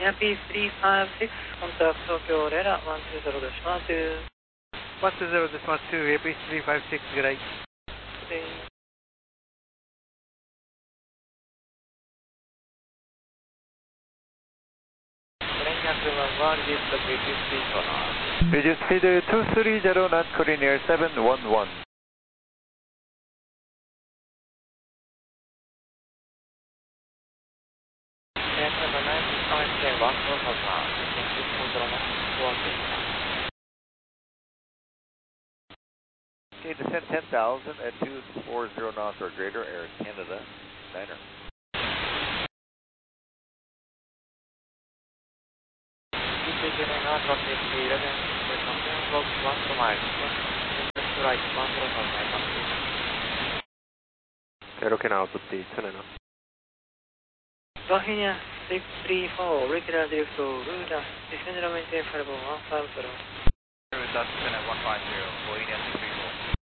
Yapi 356, contact Tokyo Rera 120 Deshima 120 Deshima 2, Yapi 356, good night. Reduce speed 230 knot, Korean Air 711. Okay, descend 10,000 at 240 knots or greater, Air Canada, Niner. Aerocan out with the Tenena. Rohingya 634, regular direct to Ruda, descend maintain 5150. That's 150, Boeing 634.